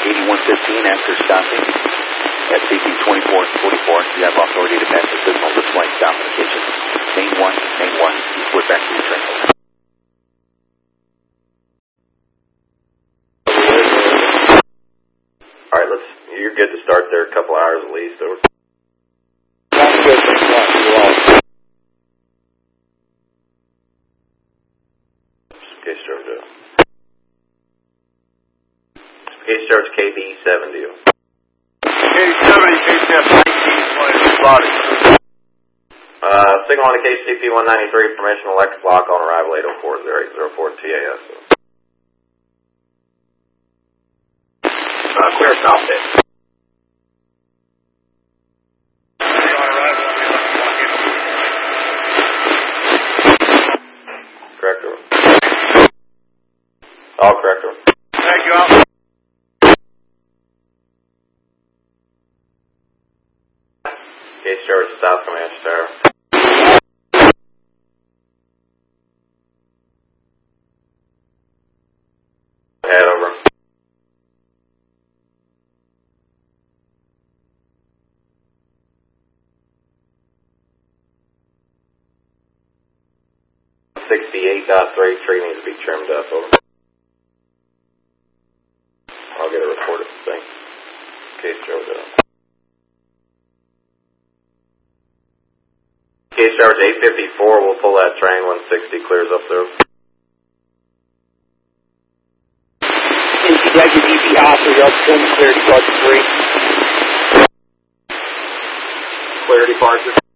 8115 after stopping at CP 2444. You have authority to pass the signal with flight stop indication. Main 1, report back to your train. Alright, you're good to start there, a couple hours at least. Over. Sounds good, thanks a lot. You're all. Case George. Case George KB70. KB70, KCF 19, body. Signal on the KCP 193, information electric block on arrival 804-0804 TAS. Clear stop day. Correct over. All correct over. Thank you, Al. Case George, South Comanche Tower. Head over. .3 tree needs to be trimmed up. Over. I'll get a report of the thing. Case George. Case George 854. We'll pull that train. 160 clears up there. WDP Alpha, you're up 10, clear departure 3. Clear departure.